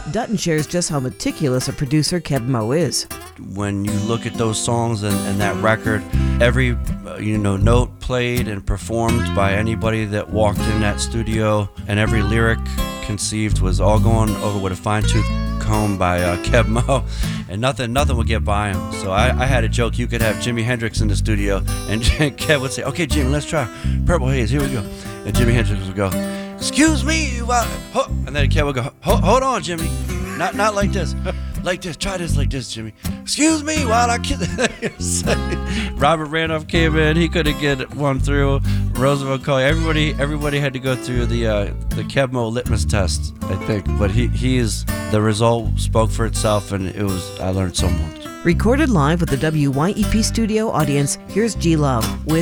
Dutton shares just how meticulous a producer Keb Mo is. When you look at those songs and that record, every note played and performed by anybody that walked in that studio, and every lyric conceived was all going over with a fine-tooth comb by Keb Mo, and nothing would get by him. So I had a joke: you could have Jimi Hendrix in the studio, and Keb would say, "Okay, Jimmy, let's try Purple Haze. Here we go." And Jimi Hendrix would go, "Excuse me," and then Keb would go, "Hold on, Jimmy, not like this." Like this, try this like this, Jimmy. Excuse me while I kiss. Robert Randolph came in. He couldn't get one through. Roosevelt Coley. Everybody had to go through the Keb Mo litmus test, I think. But the result spoke for itself, and I learned so much. Recorded live with the WYEP studio audience, here's G Love with